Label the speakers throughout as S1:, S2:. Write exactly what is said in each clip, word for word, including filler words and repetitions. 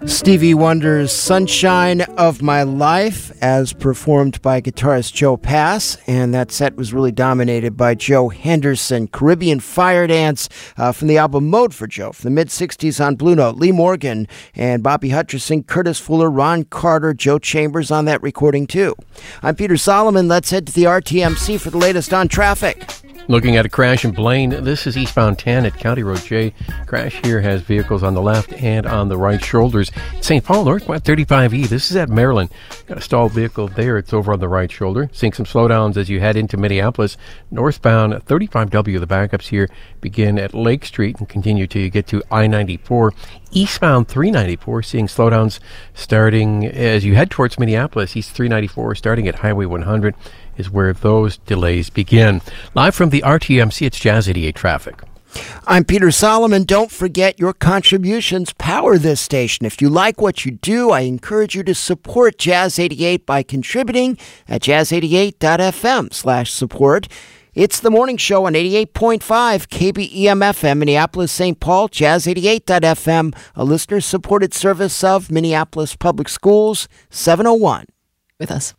S1: Stevie Wonder's Sunshine of My Life, as performed by guitarist Joe Pass, and that set was really dominated by Joe Henderson. Caribbean Fire Dance uh, from the album Mode for Joe from the mid-sixties on Blue Note. Lee Morgan and Bobby Hutcherson, Curtis Fuller, Ron Carter, Joe Chambers on that recording too. I'm Peter Solomon. Let's head to the R T M C for the latest on traffic.
S2: Looking at a crash in Blaine, this is eastbound ten at County Road J. Crash here has vehicles on the left and on the right shoulders. Saint Paul, northbound thirty-five E, this is at Maryland. Got a stalled vehicle there, it's over on the right shoulder. Seeing some slowdowns as you head into Minneapolis. Northbound thirty-five W, the backups here begin at Lake Street and continue till you get to I ninety-four. Eastbound three ninety-four, seeing slowdowns starting as you head towards Minneapolis. East three ninety-four, starting at Highway one hundred, is where those delays begin. Live from the R T M C, it's Jazz eighty-eight Traffic.
S1: I'm Peter Solomon. Don't forget your contributions power this station. If you like what you do, I encourage you to support Jazz eighty-eight by contributing at jazz eighty-eight dot f m slash support. It's the morning show on eighty-eight point five K B E M F M, Minneapolis, Saint Paul, jazz eighty-eight dot f m, a listener-supported service of Minneapolis Public Schools, seven oh one.
S3: With us.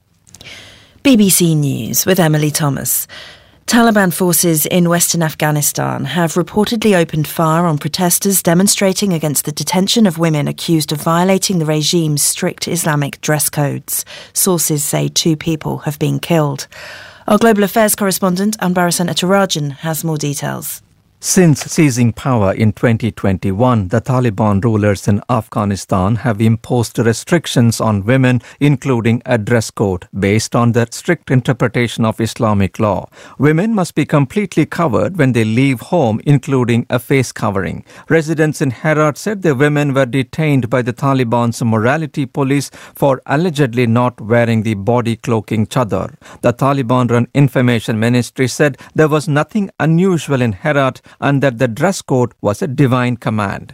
S3: B B C News with Emily Thomas. Taliban forces in western Afghanistan have reportedly opened fire on protesters demonstrating against the detention of women accused of violating the regime's strict Islamic dress codes. Sources say two people have been killed. Our global affairs correspondent, Anbarasan Etarajan, has more details.
S4: Since seizing power in twenty twenty-one, the Taliban rulers in Afghanistan have imposed restrictions on women, including a dress code based on their strict interpretation of Islamic law. Women must be completely covered when they leave home, including a face covering. Residents in Herat said the women were detained by the Taliban's morality police for allegedly not wearing the body cloaking chadar. The Taliban-run information ministry said there was nothing unusual in Herat and that the dress code was a divine command.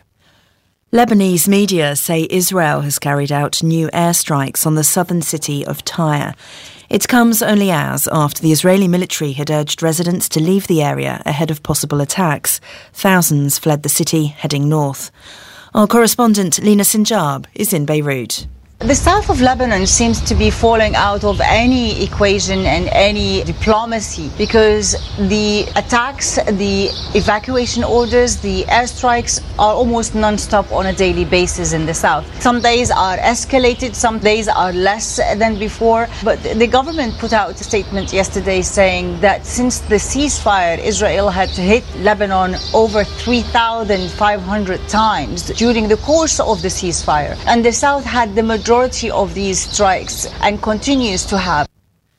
S3: Lebanese media say Israel has carried out new airstrikes on the southern city of Tyre. It comes only hours after the Israeli military had urged residents to leave the area ahead of possible attacks. Thousands fled the city, heading north. Our correspondent Lina Sinjab is in Beirut.
S5: The south of Lebanon seems to be falling out of any equation and any diplomacy because the attacks, the evacuation orders, the airstrikes are almost non-stop on a daily basis in the south. Some days are escalated, some days are less than before. But the government put out a statement yesterday saying that since the ceasefire, Israel had hit Lebanon over three thousand five hundred times during the course of the ceasefire. And the south had the majority majority of these strikes and continues to have.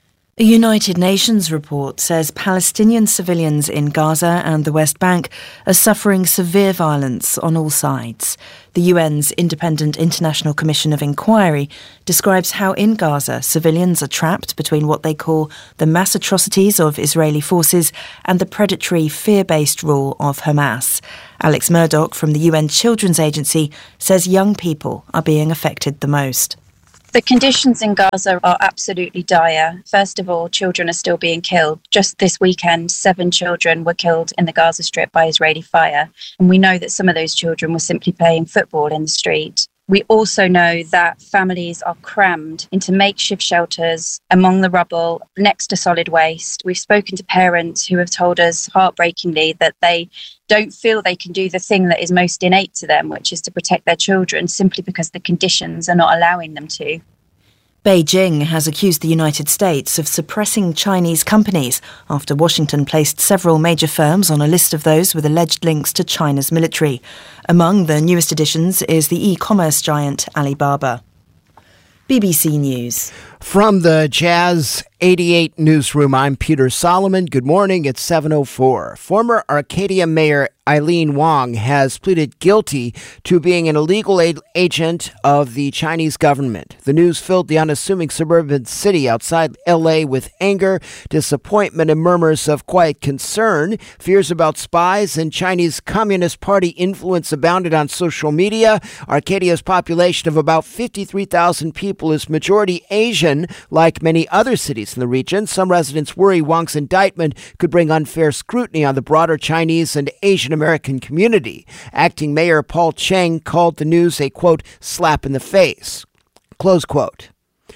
S3: A United Nations report says Palestinian civilians in Gaza and the West Bank are suffering severe violence on all sides. The U N's Independent International Commission of Inquiry describes how in Gaza civilians are trapped between what they call the mass atrocities of Israeli forces and the predatory fear-based rule of Hamas. Alex Murdoch from the U N Children's Agency says young people are being affected the most.
S6: The conditions in Gaza are absolutely dire. First of all, children are still being killed. Just this weekend, seven children were killed in the Gaza Strip by Israeli fire. And we know that some of those children were simply playing football in the street. We also know that families are crammed into makeshift shelters among the rubble next to solid waste. We've spoken to parents who have told us heartbreakingly that they don't feel they can do the thing that is most innate to them, which is to protect their children, simply because the conditions are not allowing them to.
S3: Beijing has accused the United States of suppressing Chinese companies after Washington placed several major firms on a list of those with alleged links to China's military. Among the newest additions is the e-commerce giant Alibaba. B B C News.
S1: From the Jazz eighty-eight newsroom, I'm Peter Solomon. Good morning. It's seven oh four. Former Arcadia Mayor Eileen Wong has pleaded guilty to being an illegal aid agent of the Chinese government. The news filled the unassuming suburban city outside L A with anger, disappointment, and murmurs of quiet concern. Fears about spies and Chinese Communist Party influence abounded on social media. Arcadia's population of about fifty-three thousand people is majority Asian. decision. Like many other cities in the region, some residents worry Wong's indictment could bring unfair scrutiny on the broader Chinese and Asian American community. Acting Mayor Paul Cheng called the news a, quote, slap in the face, close quote.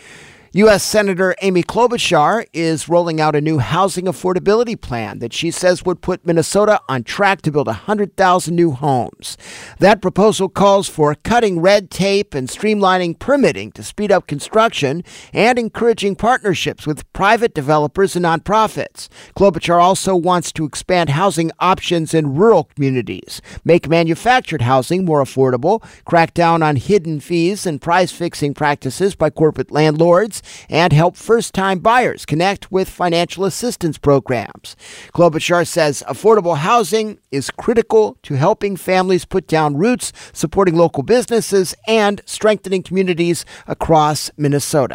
S1: U S. Senator Amy Klobuchar is rolling out a new housing affordability plan that she says would put Minnesota on track to build one hundred thousand new homes. That proposal calls for cutting red tape and streamlining permitting to speed up construction and encouraging partnerships with private developers and nonprofits. Klobuchar also wants to expand housing options in rural communities, make manufactured housing more affordable, crack down on hidden fees and price-fixing practices by corporate landlords, and help first-time buyers connect with financial assistance programs. Klobuchar says affordable housing is critical to helping families put down roots, supporting local businesses, and strengthening communities across Minnesota.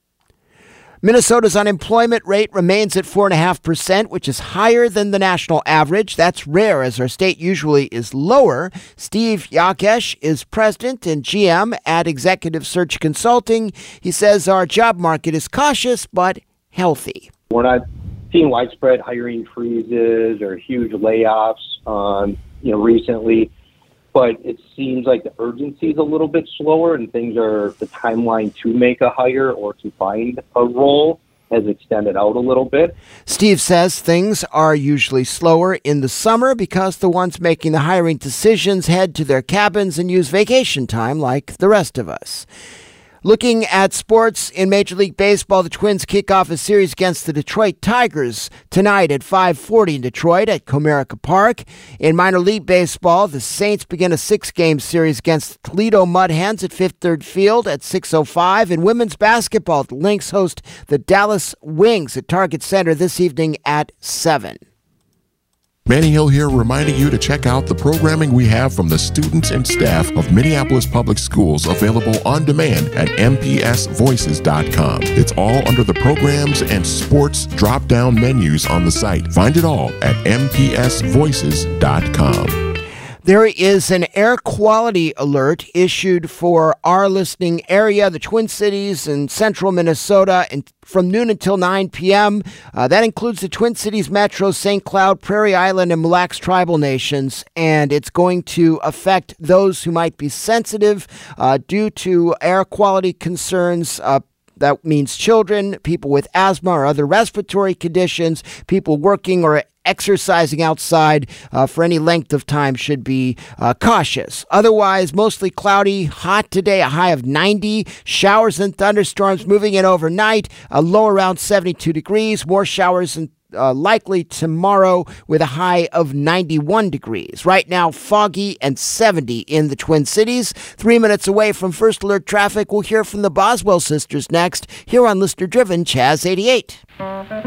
S1: Minnesota's unemployment rate remains at four point five percent, which is higher than the national average. That's rare, as our state usually is lower. Steve Yakesh is president and G M at Executive Search Consulting. He says our job market is cautious but healthy.
S7: We're not seeing widespread hiring freezes or huge layoffs, um, you know, recently. But it seems like the urgency is a little bit slower, and things are, the timeline to make a hire or to find a role has extended out a little bit.
S1: Steve says things are usually slower in the summer because the ones making the hiring decisions head to their cabins and use vacation time like the rest of us. Looking at sports in Major League Baseball, the Twins kick off a series against the Detroit Tigers tonight at five forty in Detroit at Comerica Park. In minor league baseball, the Saints begin a six-game series against the Toledo Mud Hens at Fifth Third Field at six oh five. In women's basketball, the Lynx host the Dallas Wings at Target Center this evening at seven.
S8: Manny Hill here, reminding you to check out the programming we have from the students and staff of Minneapolis Public Schools, available on demand at m p s voices dot com. It's all under the programs and sports drop-down menus on the site. Find it all at m p s voices dot com.
S1: There is an air quality alert issued for our listening area, the Twin Cities and central Minnesota, and from noon until nine p.m. Uh, that includes the Twin Cities Metro, Saint Cloud, Prairie Island, and Mille Lacs tribal nations, and it's going to affect those who might be sensitive uh, due to air quality concerns. Uh, that means children, people with asthma or other respiratory conditions, people working or exercising outside uh, for any length of time should be uh, cautious. Otherwise, mostly cloudy, hot today, a high of ninety. Showers and thunderstorms moving in overnight, a low around seventy-two degrees. More showers and Uh, likely tomorrow with a high of ninety-one degrees. Right now, foggy and seventy in the Twin Cities. Three minutes away from First Alert Traffic, we'll hear from the Boswell sisters next here on Listener Driven Chaz eighty-eight.